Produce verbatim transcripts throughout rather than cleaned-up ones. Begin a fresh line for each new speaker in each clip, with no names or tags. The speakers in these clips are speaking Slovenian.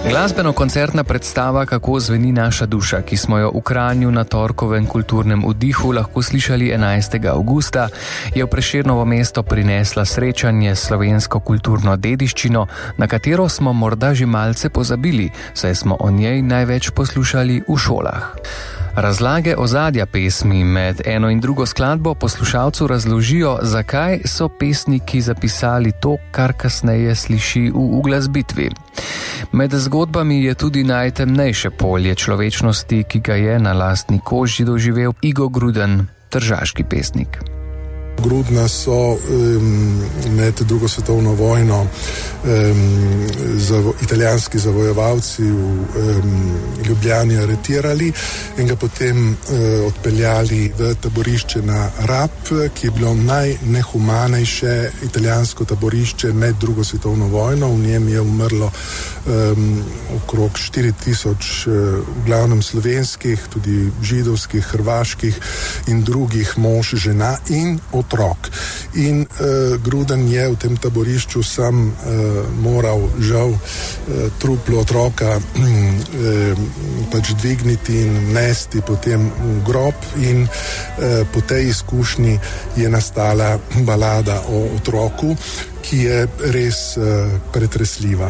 Glasbeno-koncertna predstava Kako zveni naša duša, ki smo jo v Kranju na torkovem kulturnem vdihu lahko slišali enajstega avgusta, je v Prešernovo mesto prinesla srečanje s slovensko kulturno dediščino, na katero smo morda že malce pozabili, saj smo o njej največ poslušali v šolah. Razlage ozadja pesmi med eno in drugo skladbo poslušalcu razložijo, zakaj so pesniki zapisali to, kar kasneje sliši v uglasbitvi. Med zgodbami je tudi najtemnejše polje človečnosti, ki ga je na lastni koži doživel Igo Gruden, tržaški pesnik.
Grudna so um, med drugo svetovno vojno um, zavo, italijanski zavojevalci v um, Ljubljani aretirali in ga potem uh, odpeljali v taborišče na Rab, ki je bilo najnehumanejše italijansko taborišče med drugo svetovno vojno. V njem je umrlo um, okrog štiri tisoč uh, v glavnem slovenskih, tudi židovskih, hrvaških in drugih mož, žena in otrok. In uh, Gruden je v tem taborišču sam uh, moral žal uh, truplo otroka uh, pač dvigniti in nesti potem v grob in uh, po tej izkušnji je nastala balada o otroku, ki je res uh, pretresljiva.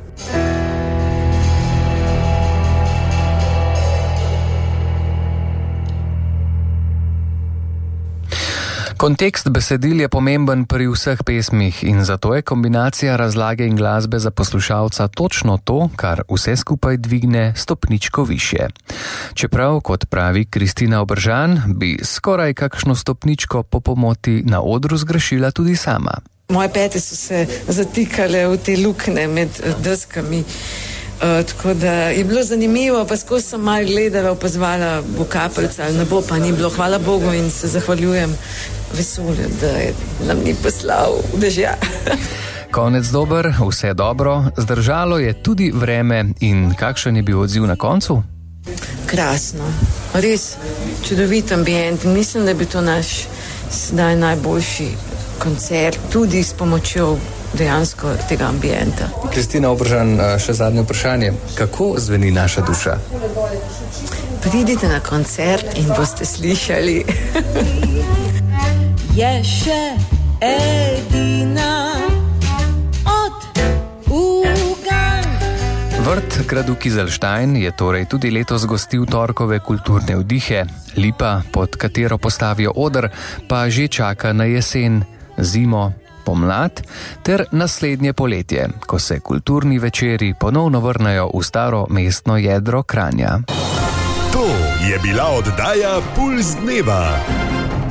Kontekst besedil je pomemben pri vseh pesmih in zato je kombinacija razlage in glasbe za poslušalca točno to, kar vse skupaj dvigne stopničko višje. Čeprav, kot pravi Kristina Obržan, bi skoraj kakšno stopničko po pomoti na odru zgrešila tudi sama.
Moje pete so se zatikale v te lukne med deskami. Uh, tako da je bilo zanimivo, pa skozi sem malo gledala, opazovala bo kapljica ali ne bo, pa ni bilo, hvala Bogu in se zahvaljujem vesolju, da je nam ni poslal dežja.
Konec dober, vse dobro, zdržalo je tudi vreme in kakšen je bil odziv na koncu?
Krasno, res čudovit ambient in mislim, da je bil to naš sedaj najboljši koncert, tudi s pomočjo dejansko tega ambienta.
Kristina Obržan, še zadnje vprašanje. Kako zveni naša duša?
Pridite na koncert in boste slišali.
Je še edina od Ugan.
Vrt gradu Kizelštajn je torej tudi letos gostil torkove kulturne vdihe. Lipa, pod katero postavijo oder, pa že čaka na jesen, zimo, pomlad ter naslednje poletje, ko se kulturni večeri ponovno vrnejo v staro mestno jedro Kranja.
To je bila oddaja Pulz dneva.